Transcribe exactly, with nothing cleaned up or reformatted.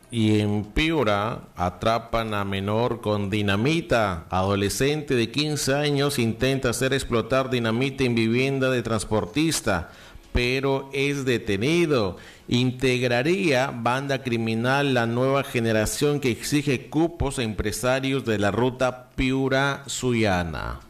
Y en Piura atrapan a menor con dinamita. Adolescente de quince años intenta hacer explotar dinamita en vivienda de transportista, pero es detenido. Integraría banda criminal la nueva generación que exige cupos a empresarios de la ruta Piura-Sullana.